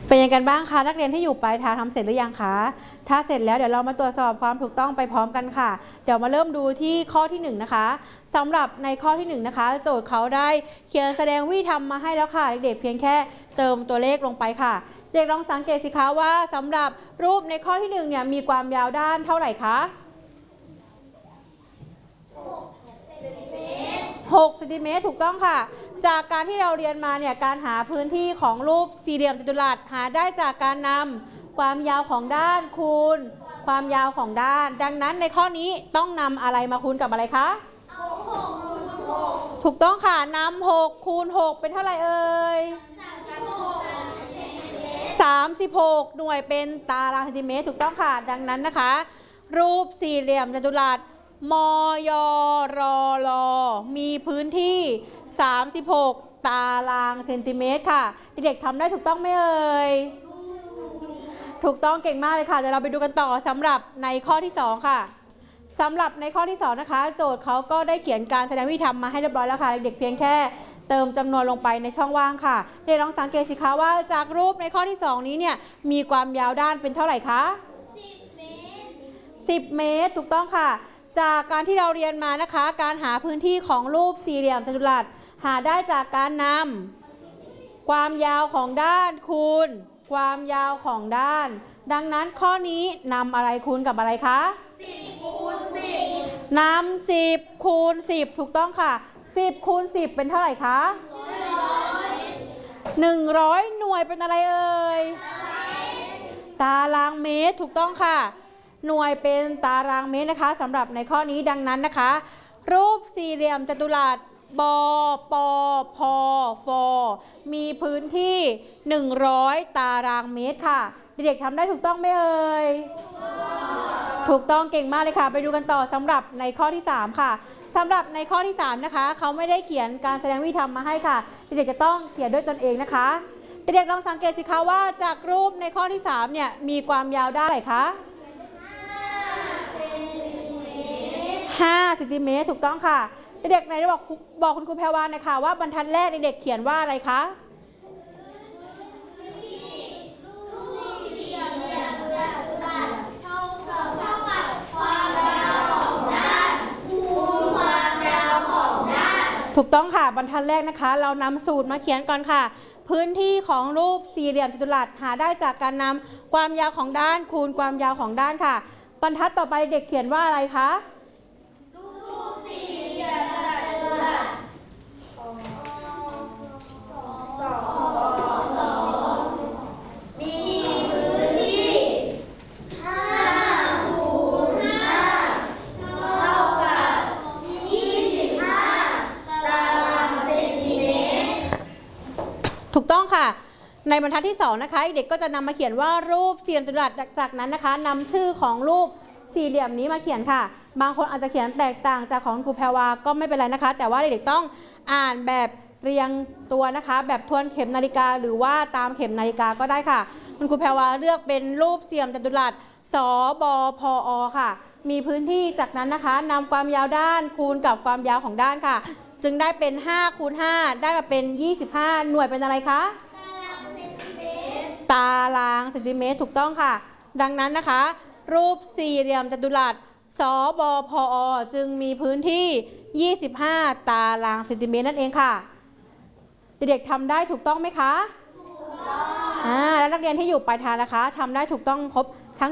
เป็นยังไงกันบ้างคะนักเรียนที่อยู่ปลายทางทำเสร็จหรือยังคะถ้าเสร็จแล้วเดี๋ยวเรามาตรวจสอบความถูกต้องไปพร้อมกันค่ะเดี๋ยวมาเริ่มดูที่ข้อที่1นะคะสำหรับในข้อที่1นะคะโจทย์เขาได้เขียนแสดงวิธีทำมาให้แล้วค่ะเด็กๆเพียงแค่เติมตัวเลขลงไปค่ะเด็กลองสังเกตสิคะว่าสำหรับรูปในข้อที่1เนี่ยมีความยาวด้านเท่าไหร่คะ6 เซนติเมตรถูกต้องค่ะจากการที่เราเรียนมาเนี่ยการหาพื้นที่ของรูปสี่เหลี่ยมจัตุรัสหาได้จากการนำความยาวของด้านคูณความยาวของด้านดังนั้นในข้อนี้ต้องนำอะไรมาคูณกับอะไรคะถูกต้องค่ะนำ6คูณ6เป็นเท่าไหร่เอ่ย36หน่วยเป็นตารางเซนติเมตรถูกต้องค่ะดังนั้นนะคะรูปสี่เหลี่ยมจัตุรัสมยรลมีพื้นที่36ตารางเซนติเมตรค่ะเด็กๆทำได้ถูกต้องไหมเอ่ยถูกต้องเก่งมากเลยค่ะเดี๋ยวเราไปดูกันต่อสำหรับในข้อที่2ค่ะสำหรับในข้อที่2นะคะโจทย์เขาก็ได้เขียนการแสดงวิธีทำมาให้เรียบร้อยแล้วค่ะเด็กๆเพียงแค่เติมจำนวนลงไปในช่องว่างค่ะเด็กลองสังเกตสิคะว่าจากรูปในข้อที่2นี้เนี่ยมีความยาวด้านเป็นเท่าไหร่คะ10 เมตรถูกต้องค่ะจากการที่เราเรียนมานะคะการหาพื้นที่ของรูปสี่เหลี่ยมจัตุรัสหาได้จากการนำความยาวของด้านคูณความยาวของด้านดังนั้นข้อนี้นำอะไรคูณกับอะไรคะ10คูณ10นำ10คูณ10ถูกต้องค่ะ10คูณ10เป็นเท่าไหร่คะ100หน่วยเป็นอะไรเอ่ยตารางเมตรถูกต้องค่ะหน่วยเป็นตารางเมตรนะคะสำหรับในข้อนี้ดังนั้นนะคะรูปสี่เหลี่ยมจัตุรัสบปพฟมีพื้นที่100ตารางเมตรค่ะเด็กๆทำได้ถูกต้องไหมเอ่ยถูกต้องเก่งมากเลยค่ะไปดูกันต่อสำหรับในข้อที่3ค่ะสำหรับในข้อที่3นะคะเขาไม่ได้เขียนการแสดงวิธีทำมาให้ค่ะเด็กๆจะต้องเขียนด้วยตนเองนะคะเด็กๆลองสังเกตสิคะว่าจากรูปในข้อที่3เนี่ยมีความยาวด้านไหนคะ5 เซนติเมตรถูกต้องค่ะเด็กๆไหนบอกคุณครูแพรวานะคะว่าบรรทัดแรกเด็กๆเขียนว่าอะไรคะถูกต้องค่ะบรรทัดแรกนะคะเรานำสูตรมาเขียนก่อนค่ะพื้นที่ของรูปสี่เหลี่ยมจัตุรัสหาได้จากการนำความยาวของด้านคูณความยาวของด้านค่ะบรรทัดต่อไปเด็กเขียนว่าอะไรคะรูปสี่เหลี่ยมจัตุรัสมีพื้นที่5คูณ5เท่ากับ25ตารางเซนติเมตรถูกต้องค่ะในบรรทัดที่2นะคะเด็กก็จะนำมาเขียนว่ารูปสี่เหลี่ยมจัตุรัสจากนั้นนะคะนำชื่อของรูปสี่เหลี่ยมนี้มาเขียนค่ะบางคนอาจจะเขียนแตกต่างจากของครูแพรวาก็ไม่เป็นไรนะคะแต่ว่าเด็กๆต้องอ่านแบบเรียงตัวนะคะแบบทวนเข็มนาฬิกาหรือว่าตามเข็มนาฬิกาก็ได้ค่ะคุณครูแพรวาเลือกเป็นรูปสี่เหลี่ยมจัตุรัสสบพอค่ะมีพื้นที่จากนั้นนะคะนำความยาวด้านคูณกับความยาวของด้านค่ะจึงได้เป็น5คูณ5ได้มาเป็น25หน่วยเป็นอะไรคะตารางเซนติเมตรถูกต้องค่ะดังนั้นนะคะรูปสี่เหลี่ยมจัตุรัสสบพอจึงมีพื้นที่25ตารางเซนติเมตรนั่นเองค่ะเด็กๆทำได้ถูกต้องไหมคะถูกต้องแล้วนักเรียนที่อยู่ปลายทางนะคะทำได้ถูกต้องครบทั้ง